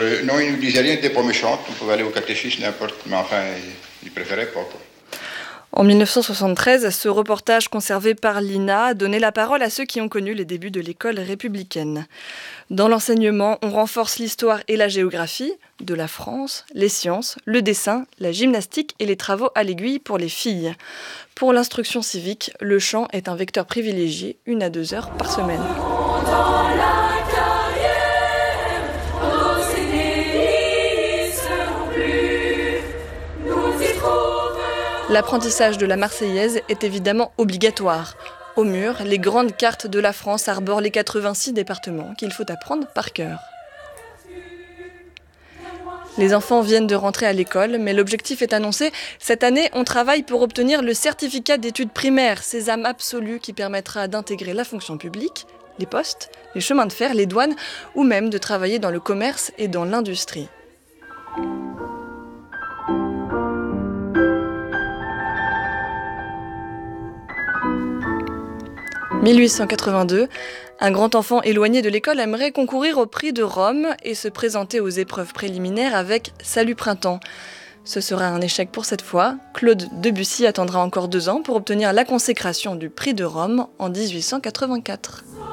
Non, il ne nous disait rien, il n'était pas méchant. On pouvait aller au catéchisme, n'importe. Mais enfin, il préférait pas, quoi. En 1973, ce reportage conservé par l'INA a donné la parole à ceux qui ont connu les débuts de l'école républicaine. Dans l'enseignement, on renforce l'histoire et la géographie de la France, les sciences, le dessin, la gymnastique et les travaux à l'aiguille pour les filles. Pour l'instruction civique, le chant est un vecteur privilégié, 1 à 2 heures par semaine. L'apprentissage de la Marseillaise est évidemment obligatoire. Au mur, les grandes cartes de la France arborent les 86 départements qu'il faut apprendre par cœur. Les enfants viennent de rentrer à l'école, mais l'objectif est annoncé. Cette année, on travaille pour obtenir le certificat d'études primaires, sésame absolu qui permettra d'intégrer la fonction publique, les postes, les chemins de fer, les douanes, ou même de travailler dans le commerce et dans l'industrie. 1882, un grand enfant éloigné de l'école aimerait concourir au prix de Rome et se présenter aux épreuves préliminaires avec Salut Printemps. Ce sera un échec pour cette fois. Claude Debussy attendra encore 2 ans pour obtenir la consécration du prix de Rome en 1884.